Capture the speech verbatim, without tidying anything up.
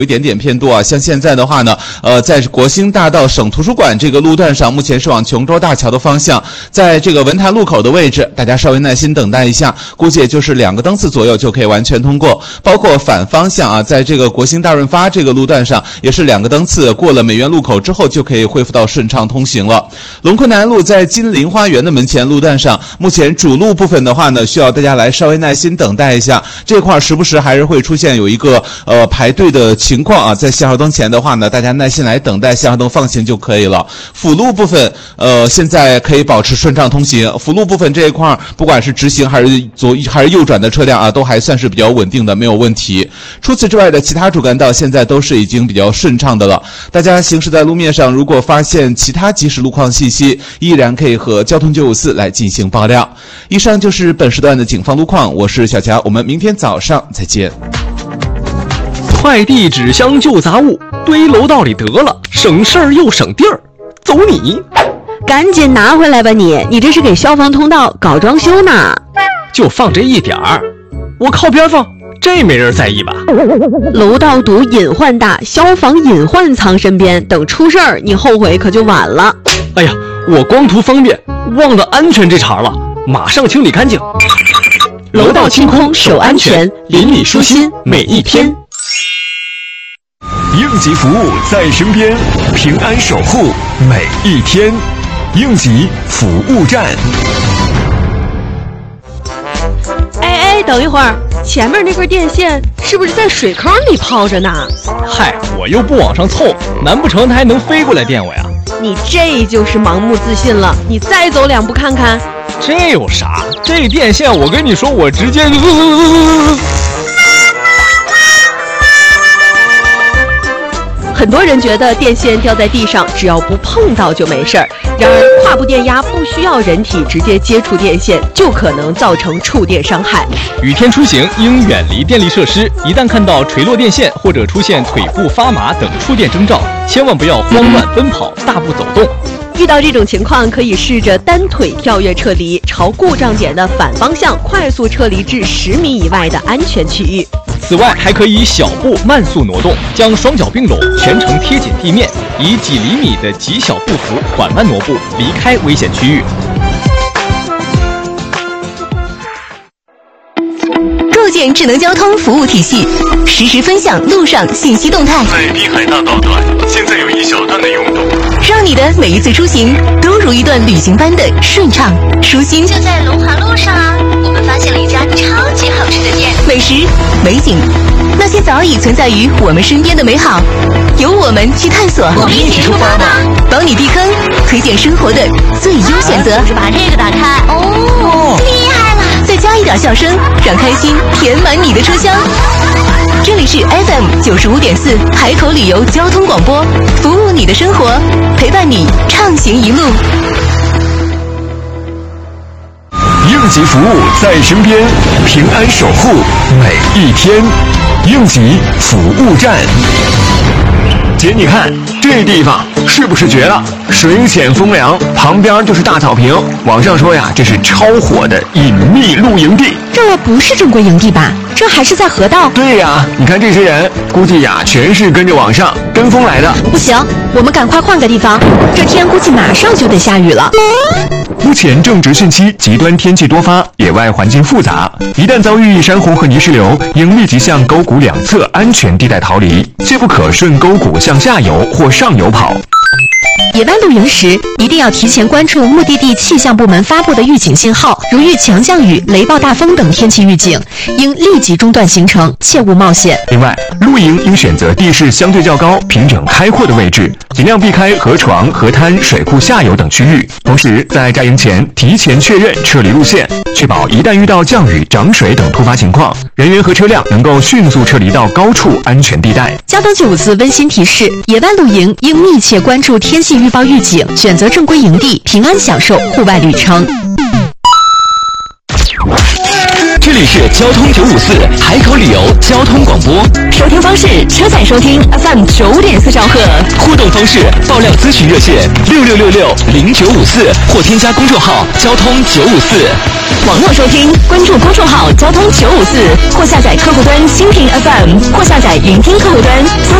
有一点点偏多啊，像现在的话呢，呃，在国兴大道省图书馆这个路段上，目前是往琼州大桥的方向，在这个文坛路口的位置，大家稍微耐心等待一下，估计也就是两个灯次左右就可以完全通过。包括反方向啊，在这个国兴大润发这个路段上，也是两个灯次过了美院路口之后就可以恢复到顺畅通行了。龙昆南路在金陵花园的门前路段上，目前主路部分的话呢，需要大家来稍微耐心等待一下，这块时不时还是会出现有一个呃排队的情况啊，在信号灯前的话呢，大家耐心来等待信号灯放行就可以了。辅路部分，呃，现在可以保持顺畅通行。辅路部分这一块，不管是直行还是左还是右转的车辆啊，都还算是比较稳定的，没有问题。除此之外的其他主干道现在都是已经比较顺畅的了。大家行驶在路面上，如果发现其他即时路况信息，依然可以和交通九五四来进行爆料。以上就是本时段的警方路况，我是小乔，我们明天早上再见。 快递、纸箱、旧杂物堆楼道里得了，省事儿又省地儿。走你！ 赶紧拿回来吧你！你这是给消防通道搞装修呢？ 就放这一点儿，我靠边放，这没人在意吧？ 楼道堵隐患大，消防隐患藏身边，等出事儿你后悔可就晚了。 哎呀，我光图方便，忘了安全这茬了，马上清理干净。 楼道清空，守安全，邻里舒心每一天。 应急服务在身边，平安守护每一天。应急服务站。 哎哎，等一会儿，前面那根电线是不是在水坑里泡着呢？ 嗨，我又不往上凑，难不成它还能飞过来电我呀？ 你这就是盲目自信了，你再走两步看看。 这有啥？这电线我跟你说，我直接很多人觉得电线掉在地上，只要不碰到就没事儿。然而，跨步电压不需要人体直接接触电线，就可能造成触电伤害。 雨天出行应远离电力设施，一旦看到垂落电线或者出现腿部发麻等触电征兆，千万不要慌乱奔跑、大步走动。 遇到这种情况，可以试着单腿跳跃撤离，朝故障点的反方向快速撤离至十米以外的安全区域。 此外，还可以小步慢速挪动，将双脚并拢，全程贴紧地面，以几厘米的极小步幅缓慢挪步，离开危险区域。 构建智能交通服务体系，实时分享路上信息动态。 在滨海大道段，现在有一小段的拥堵， 让你的每一次出行都如一段旅行般的顺畅舒心。 就在龙华路上啊，我们发现了一家超级好吃的店， 美食、美景，那些早已存在于我们身边的美好，由我们去探索。 我们一起出发吧， 帮你避坑，推荐生活的最优选择。 就是把这个打开，哦，厉害了！ 再加一点笑声，让开心填满你的车厢。这里是 F M 九十五点四海口旅游交通广播，服务你的生活，陪伴你畅行一路。 应急服务在身边，平安守护每一天。应急服务站。姐，你看这地方是不是绝了？水浅风凉，旁边就是大草坪。网上说呀，这是超火的隐秘露营地。 这不是正规营地吧？这还是在河道。 对呀，你看这些人，估计呀全是跟着网上跟风来的。 不行，我们赶快换个地方，这天估计马上就得下雨了。 目前正值汛期，极端天气多发，野外环境复杂，一旦遭遇山洪和泥石流，应立即向沟谷两侧安全地带逃离，切不可顺沟谷向下游或上游跑。 野外露营时，一定要提前关注目的地气象部门发布的预警信号，如遇强降雨、雷暴大风等天气预警，应立即中断行程，切勿冒险。 另外，露营应选择地势相对较高、平整开阔的位置，尽量避开河床、河滩、水库下游等区域。同时，在扎营前提前确认撤离路线，确保一旦遇到降雨、涨水等突发情况，人员和车辆能够迅速撤离到高处安全地带。 交通九五四温馨提示：野外露营应密切关注天气预报预警，选择正规营地，平安享受户外旅程。 这这里是交通九五四海口旅游交通广播。 收听方式：车载收听 F M 九五点四兆赫。 互动方式：爆料咨询热线六六六六零九五四，或添加公众号交通九五四。 网络收听，关注公众号交通九五四，或下载客户端蜻蜓 F M，或下载云听客户端。